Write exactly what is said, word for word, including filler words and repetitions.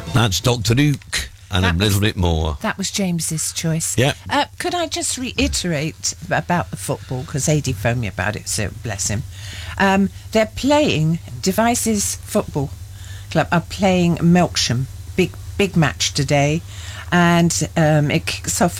That's Doctor Luke and That a little was- bit more. That was James's choice. Yeah. Uh, could I just reiterate about the football, because A D phoned me about it, so bless him. Um, they're playing, Devices Football Club are playing Melksham. Big, big match today. And um, it kicks off